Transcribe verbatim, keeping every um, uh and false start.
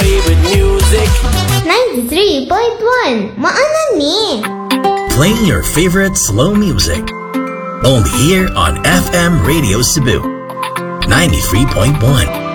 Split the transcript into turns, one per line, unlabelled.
favorite music.
ninety-three point one, maanan ni.
Playing your favorite slow music. Only here on F M Radio Cebu. ninety-three point one.